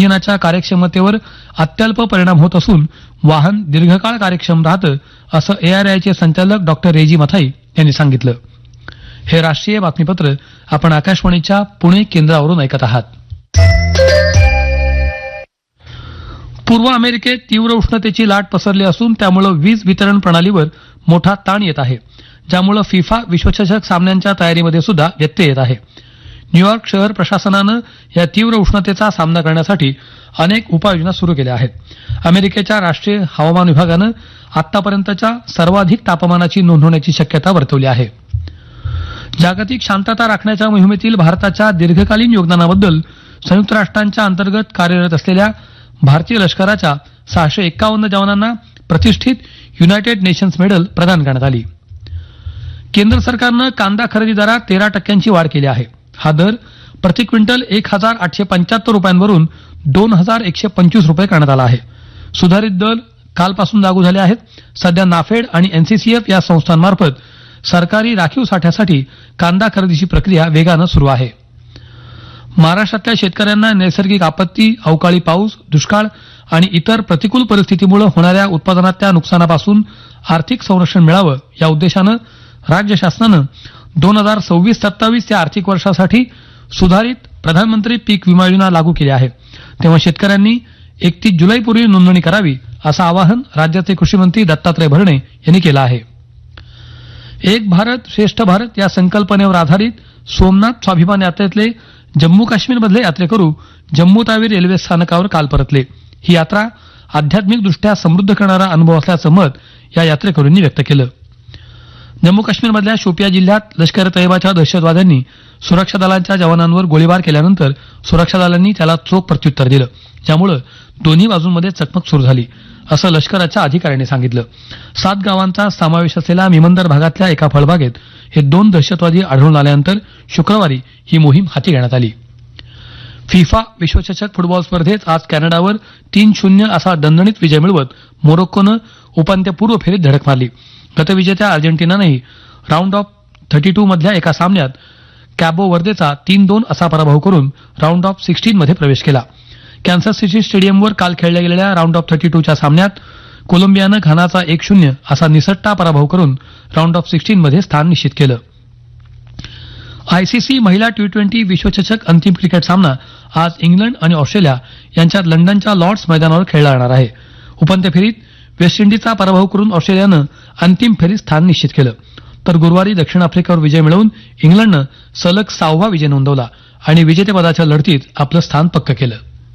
इंजिनाच्या कार्यक्षमतेवर अत्यल्प परिणाम होत असून वाहन दीर्घकाळ कार्यक्षम राहतं असं ARAIचे संचालक डॉक्टर रेजी मथाई यांनी सांगितलं. हे राष्ट्रीय बातमीपत्र आपण आकाशवाणीच्या पुणे केंद्रावरून ऐकत आहात. पूर्व अमेरिकेत तीव्र उष्णतेची लाट पसरली असून त्यामुळे वीज वितरण प्रणालीवर मोठा ताण येत आहे, ज्यामुळे फिफा विश्वचषक सामन्यांच्या तयारीमध्ये सुद्धा व्यत्यय येत आहे. न्यूयॉर्क शहर प्रशासनानं या तीव्र उष्णतेचा सामना करण्यासाठी अनेक उपाययोजना सुरू केल्या आहेत. अमेरिकेच्या राष्ट्रीय हवामान विभागानं आतापर्यंतच्या सर्वाधिक तापमानाची नोंद होण्याची शक्यता वर्तवली आहे. जागतिक शांतता राखण्याच्या मोहिमेतील भारताच्या दीर्घकालीन योगदानाबद्दल संयुक्त राष्ट्रांच्या अंतर्गत कार्यरत असलेल्या भारतीय लष्कराच्या 651 जवानांना प्रतिष्ठित युनायटेड नेशन्स मेडल प्रदान करण्यात आली. केंद्र सरकारनं कांदा खरेदी दरात 13% वाढ केली आहे. हा दर प्रति क्विंटल 1875 रुपयांवरून 2125 रुपये करण्यात आला आहे. सुधारित दर कालपासून लागू झाले आहेत. सध्या नाफेड आणि NCCF या संस्थांमार्फत सरकारी राखीव साठ्यासाठी कांदा खरेदीची प्रक्रिया वेगानं सुरू आहे. महाराष्ट्रातल्या शेतकऱ्यांना नैसर्गिक आपत्ती, अवकाळी पाऊस, दुष्काळ आणि इतर प्रतिकूल परिस्थितीमुळे होणाऱ्या उत्पादनातल्या नुकसानापासून आर्थिक संरक्षण मिळावं या उद्देशानं राज्य शासनानं 2026-27 या आर्थिक वर्षासाठी सुधारित प्रधानमंत्री पीक विमा योजना लागू केली आहे. तेव्हा शेतकऱ्यांनी 31 जुलैपूर्वी नोंदणी करावी असं आवाहन राज्याचे कृषी मंत्री दत्तात्रय भरणे यांनी केलं आहे. एक भारत श्रेष्ठ भारत या संकल्पनेवर आधारित सोमनाथ स्वाभिमान यात्रेतले जम्मू काश्मीरमधले यात्रेकरू जम्मू तावी रेल्वे स्थानकावर काल परतले. ही यात्रा आध्यात्मिकदृष्ट्या समृद्ध करणारा अनुभव असल्याचं मत या यात्रेकरूंनी व्यक्त केलं. जम्मू काश्मीरमधल्या शोपिया जिल्ह्यात लष्कर तैयबाच्या दहशतवाद्यांनी सुरक्षा दलांच्या जवानांवर गोळीबार केल्यानंतर सुरक्षा दलांनी त्याला चोख प्रत्युत्तर दिलं, ज्यामुळे दोन्ही बाजूंमध्ये चकमक सुरू झाली असं लष्कराच्या अधिकाऱ्यांनी सांगितलं. 7 गावांचा समावेश असलेल्या मिमंदर भागातल्या एका फळबागेत हे 2 दहशतवादी आढळून आल्यानंतर शुक्रवारी ही मोहीम हाती घेण्यात आली. फिफा विश्वचषक फुटबॉल स्पर्धेत आज कॅनडावर 3-0 असा दणदणीत विजय मिळवत मोरोक्कोनं उपांत्यपूर्व फेरीत धडक मारली. गतविजेत्या अर्जेंटिनानंही राऊंड ऑफ 32 मधल्या एका सामन्यात कॅबो वर्देचा 3-2 असा पराभव करून राऊंड ऑफ 16 मध्ये प्रवेश केला. कॅन्सस सिटी स्टेडियमवर काल खेळल्या गेलेल्या राऊंड ऑफ 32च्या सामन्यात कोलंबियानं घानाचा 1-0 असा निसटता पराभव करून राऊंड ऑफ 16 मध्ये स्थान निश्चित केलं. ICC महिला T20 विश्वचषक अंतिम क्रिकेट सामना आज इंग्लंड आणि ऑस्ट्रेलिया यांच्यात लंडनच्या लॉर्ड्स मैदानावर खेळला जाणार आहे. उपांत्य फेरीत वेस्ट इंडिजचा पराभव करून ऑस्ट्रेलियानं अंतिम फेरीत स्थान निश्चित केलं, तर गुरुवारी दक्षिण आफ्रिकेवर विजय मिळवून इंग्लंडनं सलग 6वा विजय नोंदवला आणि विजेतेपदाच्या लढतीत आपलं स्थान पक्क केलं.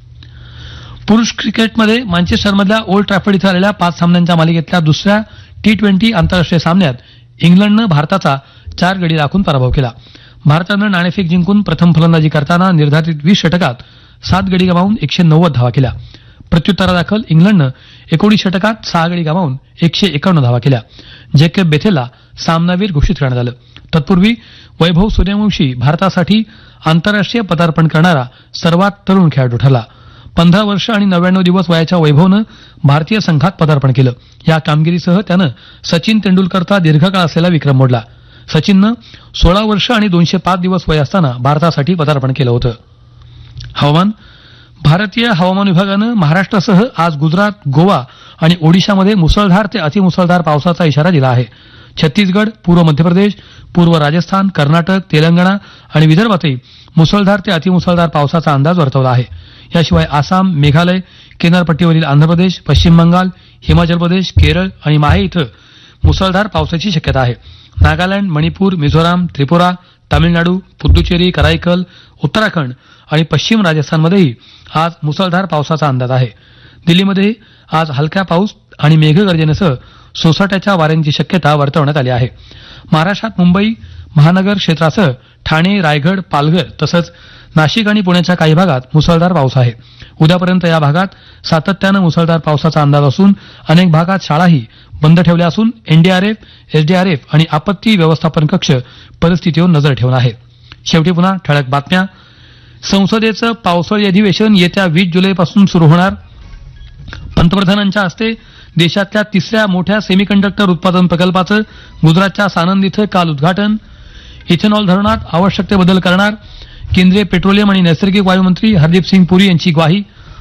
पुरुष क्रिकेटमध्ये मँचेस्टरमधल्या ओल्ड ट्रॅफर्ड इथं आलेल्या 5 सामन्यांच्या मालिकेतल्या दुसऱ्या T20 आंतरराष्ट्रीय सामन्यात इंग्लंडनं भारताचा 4 गडी राखून पराभव केला. भारतानं नाणेफेक जिंकून प्रथम फलंदाजी करताना निर्धारित 20 षटकात 7 गडी गमावून 190 धावा केल्या. प्रत्युत्तरादाखल इंग्लंडनं 19 षटकात 6 गडी गमावून 151 धावा केल्या. जेकब बेथेलला सामनावीर घोषित करण्यात आलं. तत्पूर्वी वैभव सूर्यवंशी भारतासाठी आंतरराष्ट्रीय पदार्पण करणारा सर्वात तरुण खेळाडू ठरला. 15 वर्ष आणि 99 दिवस वयाच्या वैभवनं भारतीय संघात पदार्पण केलं. या कामगिरीसह त्यानं सचिन तेंडुलकरचा दीर्घकाळ असलेला विक्रम मोडला. सचिननं 16 वर्ष आणि 205 दिवस वय असताना भारतासाठी पदार्पण केलं होतं. हवामान. भारतीय हवामान विभागानं महाराष्ट्रासह आज गुजरात, गोवा आणि ओडिशामध्ये मुसळधार ते अतिमुसळधार पावसाचा इशारा दिला आहे. छत्तीसगड, पूर्व मध्य प्रदेश, पूर्व राजस्थान, कर्नाटक, तेलंगणा आणि विदर्भातही मुसळधार ते अतिमुसळधार पावसाचा अंदाज वर्तवला आहे. याशिवाय आसाम, मेघालय, किनारपट्टीवरील आंध्र प्रदेश, पश्चिम बंगाल, हिमाचल प्रदेश, केरळ आणि माहे इथं मुसळधार पावसाची शक्यता आहे. नागालँड, मणिपूर, मिझोराम, त्रिपुरा, तामिळनाडू, पुद्दुचेरी, कराईकल, उत्तराखंड आणि पश्चिम राजस्थानमध्येही आज मुसळधार पावसाचा अंदाज आहे. दिल्लीमध्ये आज हलका पाऊस आणि मेघगर्जनेसह सोसाट्याच्या वाऱ्यांची शक्यता वर्तवण्यात आली आहे. महाराष्ट्रात मुंबई महानगर क्षेत्रासह ठाणे, रायगड, पालघर तसंच नाशिक आणि पुण्याच्या काही भागात मुसळधार पाऊस आहे. उद्यापर्यंत या भागात सातत्यानं मुसळधार पावसाचा अंदाज असून अनेक भागात शाळाही बंद ठेवल्या असून NDRF, SDRF आणि आपत्ती व्यवस्थापन कक्ष परिस्थितीवर नजर ठेवून आहे. शेवटी पुन्हा ठळक बातम्या. संसदेचं पावसाळी अधिवेशन येत्या 20 जुलैपासून सुरू होणार. पंतप्रधानांच्या हस्ते देशातल्या 3ऱ्या मोठ्या सेमीकंडक्टर उत्पादन प्रकल्पाचं गुजरातच्या सानंद इथं काल उद्घाटन. इथेनॉल धोरणात आवश्यक ते बदल करणार. केंद्रीय पेट्रोलियम आणि नैसर्गिक वायू मंत्री हरदीप सिंग पुरी यांची ग्वाही.